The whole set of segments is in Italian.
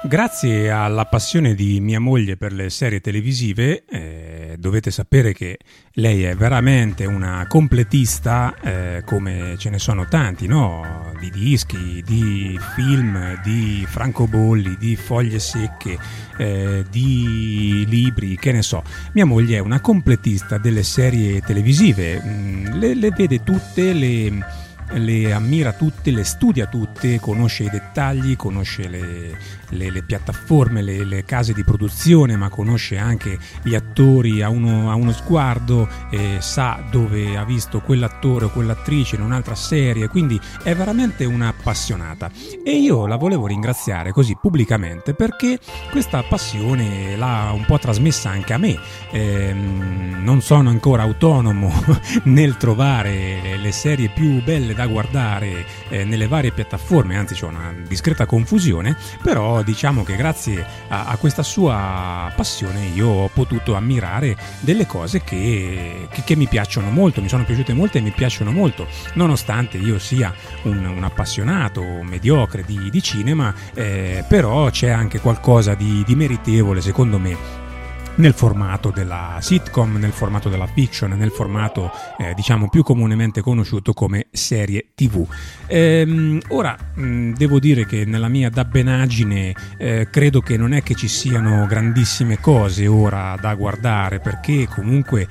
Grazie alla passione di mia moglie per le serie televisive, dovete sapere che lei è veramente una completista, come ce ne sono tanti, no? Di dischi, di film, di francobolli, di foglie secche, di libri, che ne so. Mia moglie è una completista delle serie televisive, le vede tutte, le ammira tutte, le studia tutte, conosce i dettagli, conosce le piattaforme, le case di produzione, ma conosce anche gli attori a uno sguardo, sa dove ha visto quell'attore o quell'attrice in un'altra serie, quindi è veramente una appassionata. E io la volevo ringraziare così pubblicamente perché questa passione l'ha un po' trasmessa anche a me. Non sono ancora autonomo nel trovare le serie più belle da guardare nelle varie piattaforme, anzi c'ho una discreta confusione, però diciamo che grazie a questa sua passione io ho potuto ammirare delle cose che mi piacciono molto, mi sono piaciute molto e mi piacciono molto, nonostante io sia un appassionato mediocre di cinema, però c'è anche qualcosa di meritevole secondo me nel formato della sitcom, nel formato della fiction, nel formato diciamo più comunemente conosciuto come serie TV. Ora devo dire che nella mia dabbenaggine credo che non è che ci siano grandissime cose ora da guardare, perché comunque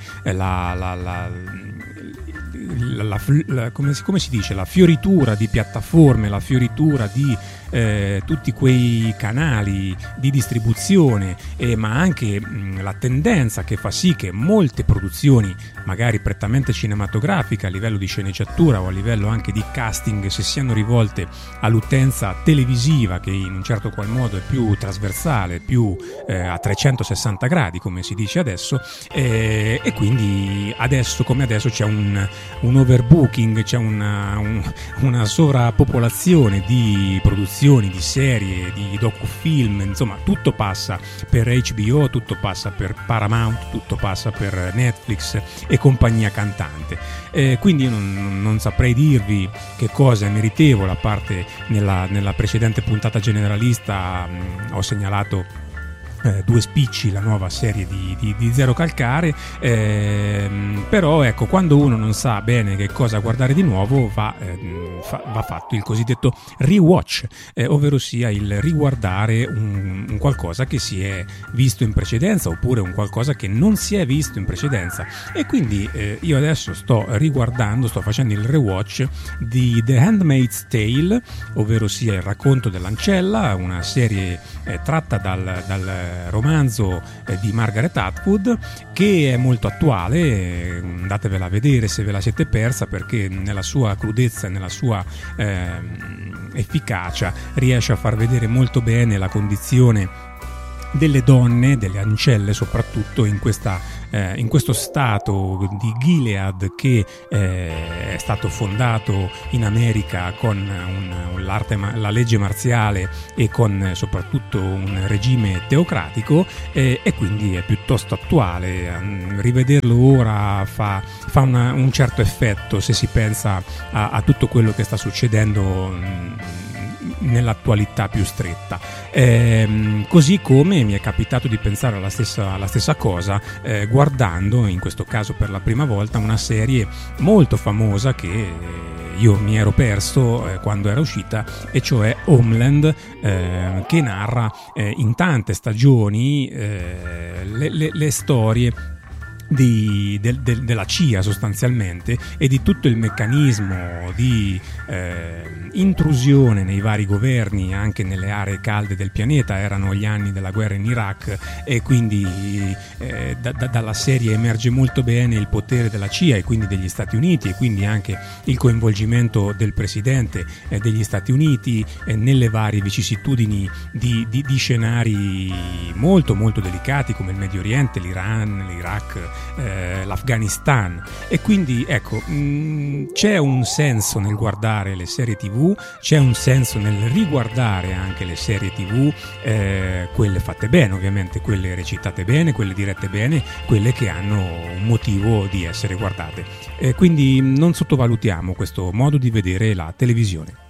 come si dice, la fioritura di piattaforme, la fioritura di tutti quei canali di distribuzione, ma anche la tendenza che fa sì che molte produzioni magari prettamente cinematografiche a livello di sceneggiatura o a livello anche di casting, se siano rivolte all'utenza televisiva, che in un certo qual modo è più trasversale, più a 360 gradi come si dice adesso, e quindi adesso come adesso c'è un overbooking, c'è una sovrappopolazione di produzioni, di serie, di docufilm, insomma tutto passa per HBO, tutto passa per Paramount, tutto passa per Netflix e compagnia cantante. Quindi io non saprei dirvi che cosa è meritevole, a parte nella precedente puntata generalista ho segnalato Due spicci, la nuova serie di Zero Calcare, però ecco, quando uno non sa bene che cosa guardare di nuovo va fatto il cosiddetto rewatch, ovvero sia il riguardare un qualcosa che si è visto in precedenza oppure un qualcosa che non si è visto in precedenza. E quindi io adesso sto facendo il rewatch di The Handmaid's Tale, ovvero sia il racconto dell'ancella, una serie tratta dal romanzo di Margaret Atwood, che è molto attuale. Andatevela a vedere se ve la siete persa, perché nella sua crudezza e nella sua efficacia riesce a far vedere molto bene la condizione delle donne, delle ancelle soprattutto in questo stato di Gilead che è stato fondato in America con la legge marziale e con soprattutto un regime teocratico, e quindi è piuttosto attuale. Rivederlo ora fa un certo effetto se si pensa a tutto quello che sta succedendo nell'attualità più stretta, così come mi è capitato di pensare alla stessa cosa guardando, in questo caso per la prima volta, una serie molto famosa che io mi ero perso quando era uscita, e cioè Homeland, che narra in tante stagioni le storie della CIA sostanzialmente, e di tutto il meccanismo di intrusione nei vari governi, anche nelle aree calde del pianeta. Erano gli anni della guerra in Iraq, e quindi dalla serie emerge molto bene il potere della CIA e quindi degli Stati Uniti, e quindi anche il coinvolgimento del presidente degli Stati Uniti nelle varie vicissitudini di scenari molto molto delicati come il Medio Oriente, l'Iran, l'Iraq, l'Afghanistan. E quindi ecco, c'è un senso nel guardare le serie TV, c'è un senso nel riguardare anche le serie TV, quelle fatte bene ovviamente, quelle recitate bene, quelle dirette bene, quelle che hanno un motivo di essere guardate. Quindi non sottovalutiamo questo modo di vedere la televisione.